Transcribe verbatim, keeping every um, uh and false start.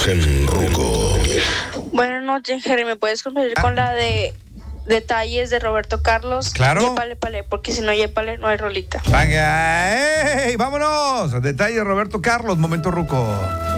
imagen ruco. Buenas noches, Jerry. ¿Me puedes compartir con la de detalles de Roberto Carlos? Claro. Yépale, pale, porque si no yépale, no hay rolita. Venga, ¡ey! ¡Vámonos! Detalles de Roberto Carlos, momento ruco.